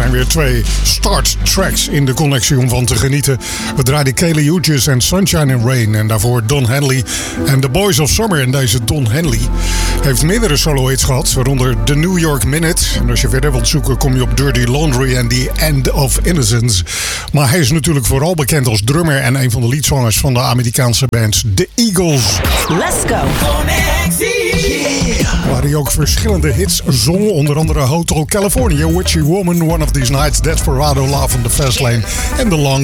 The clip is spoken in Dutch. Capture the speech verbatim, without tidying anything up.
zijn weer twee start tracks in de collectie om van te genieten. We draaiden Kali Uchis en Sunshine and Rain. En daarvoor Don Henley en The Boys of Summer. En deze Don Henley heeft meerdere solo-hits gehad, waaronder The New York Minute. En als je verder wilt zoeken kom je op Dirty Laundry en The End of Innocence. Maar hij is natuurlijk vooral bekend als drummer en een van de leadzangers van de Amerikaanse band The Eagles. Let's go. Waar hij ook verschillende hits zong, onder andere Hotel California, Witchy Woman, One of These Nights, Desperado, Love on the Fast Lane en The Long